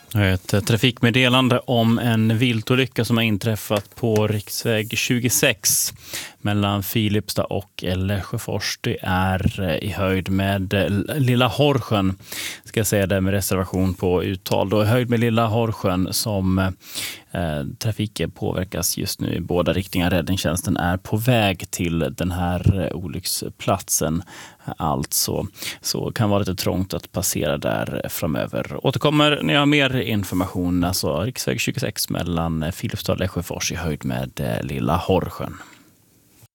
Ett trafikmeddelande om en viltolycka som har inträffat på riksväg 26 mellan Filipstad och Lesjöfors. Det är i höjd med Lilla Horsjön, ska jag säga det med reservation på uttal. Då i höjd med Lilla Horsjön som trafiken påverkas just nu i båda riktningar. Räddningstjänsten är på väg till den här olycksplatsen. Alltså så kan vara lite trångt att passera där framöver. Återkommer när jag har mer information. Alltså riksväg 26 mellan Filipstad och Lesjöfors i höjd med Lilla Horsjön.